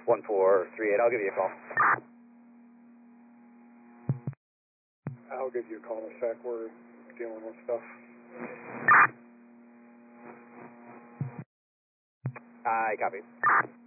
1438, I'll give you a call. I'll give you a call in a sec. We're dealing with stuff. I copy.